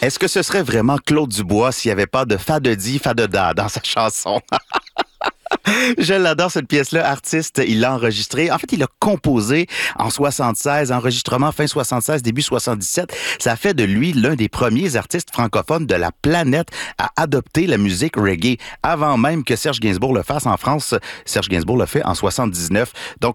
Est-ce que ce serait vraiment Claude Dubois s'il n'y avait pas de fa de di, fa de da dans sa chanson? Je l'adore, cette pièce-là. Artiste, il l'a enregistrée. En fait, il l'a composée en 76, enregistrement fin 76, début 77. Ça fait de lui l'un des premiers artistes francophones de la planète à adopter la musique reggae. Avant même que Serge Gainsbourg le fasse en France, Serge Gainsbourg le fait en 79. Donc,